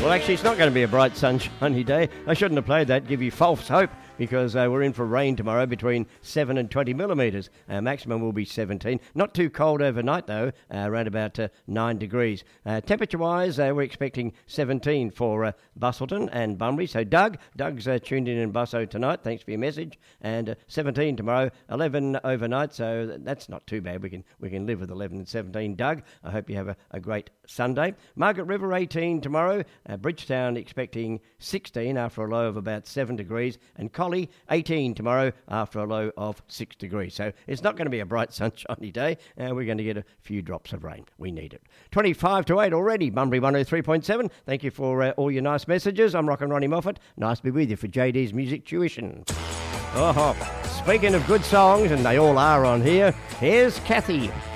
Well, actually, it's not going to be a bright, sunshiny day. I shouldn't have played that, give you false hope, because we're in for rain tomorrow between 7 and 20 millimetres. Our maximum will be 17. Not too cold overnight, though, around about 9 degrees. Temperature-wise, we're expecting 17 for Busselton and Bunbury. So Doug's tuned in Busso tonight. Thanks for your message. And 17 tomorrow, 11 overnight. So that's not too bad. We can live with 11 and 17. Doug, I hope you have a great Sunday. Margaret River, 18 tomorrow. Bridgetown expecting 16 after a low of about 7 degrees. And Collie, 18 tomorrow after a low of 6 degrees. So it's not going to be a bright, sunshiny day. We're going to get a few drops of rain. We need it. 25 to 8 already. Bunbury 103.7. Thank you for all your nice messages. I'm Rockin' Ronnie Moffat. Nice to be with you for JD's Music Tuition. Speaking of good songs, and they all are on here, here's Kathy.